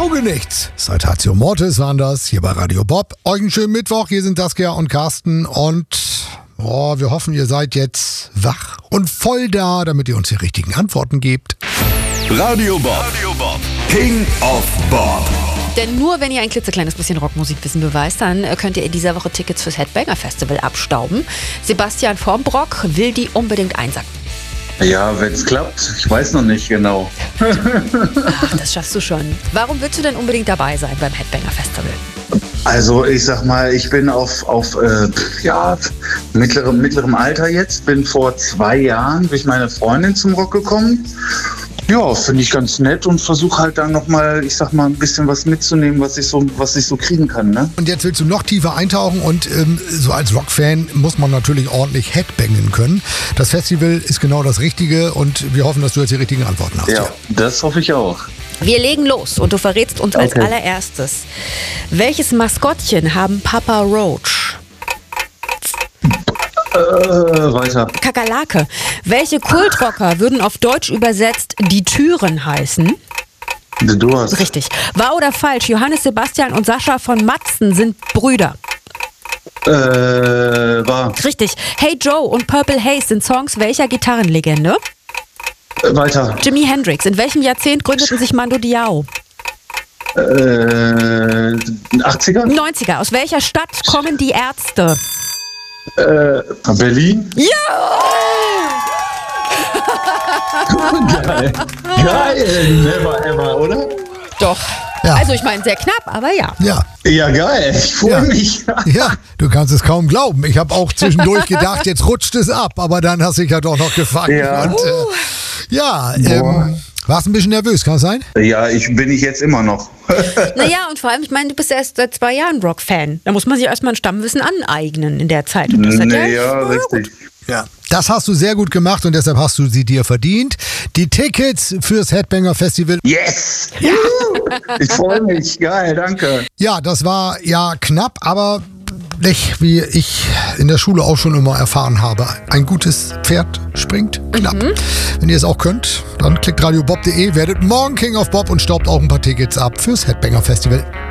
Tauge nichts. Saltatio Mortis waren das hier bei Radio Bob. Euch einen schönen Mittwoch. Hier sind Saskia und Carsten und wir hoffen, ihr seid jetzt wach und voll da, damit ihr uns die richtigen Antworten gebt. Radio Bob. King of Bob. Denn nur wenn ihr ein klitzekleines bisschen Rockmusikwissen beweist, dann könnt ihr in dieser Woche Tickets fürs Headbanger Festival abstauben. Sebastian vom will die unbedingt einsacken. Ja, wenn es klappt. Ich weiß noch nicht genau. Ach, das schaffst du schon. Warum willst du denn unbedingt dabei sein beim Headbanger Festival? Also ich sag mal, ich bin auf mittlerem Alter jetzt. Bin vor 2 Jahren durch meine Freundin zum Rock gekommen. Ja, finde ich ganz nett und versuche halt dann nochmal, ich sag mal, ein bisschen was mitzunehmen, was ich so kriegen kann, ne? Und jetzt willst du noch tiefer eintauchen und so als Rockfan muss man natürlich ordentlich Headbangen können. Das Festival ist genau das Richtige und wir hoffen, dass du jetzt die richtigen Antworten hast. Ja, das hoffe ich auch. Wir legen los und du verrätst uns als allererstes. Welches Maskottchen haben Papa Roach? Weiter. Kakerlake. Welche Kultrocker würden auf Deutsch übersetzt die Türen heißen? The Doors. Richtig. Wahr oder falsch? Johannes Sebastian und Sascha von Matzen sind Brüder. Wahr. Richtig. Hey Joe und Purple Haze sind Songs welcher Gitarrenlegende? Weiter. Jimi Hendrix. In welchem Jahrzehnt gründeten sich Mando Diao? 80er? 90er. Aus welcher Stadt kommen die Ärzte? Berlin? Ja! Geil. Geil. Never ever, oder? Doch. Ja. Also ich meine sehr knapp, aber ja. Ja. Ja, geil. Ich freue mich. Ja, du kannst es kaum glauben. Ich habe auch zwischendurch gedacht, jetzt rutscht es ab, aber dann hast du dich ja doch noch gefangen. Ja. Und, warst ein bisschen nervös, kann das sein? Ja, bin ich jetzt immer noch. Naja, und vor allem, ich meine, du bist erst seit 2 Jahren Rock-Fan. Da muss man sich erstmal ein Stammwissen aneignen in der Zeit. Und das hat richtig. Ja. Das hast du sehr gut gemacht und deshalb hast du sie dir verdient. Die Tickets fürs Headbanger Festival. Yes! Ja. Ich freue mich. Geil, danke. Ja, das war ja knapp, aber nicht, wie ich in der Schule auch schon immer erfahren habe. Ein gutes Pferd springt knapp. Wenn ihr es auch könnt, dann klickt radiobob.de, werdet morgen King of Bob und staubt auch ein paar Tickets ab fürs Headbanger Festival.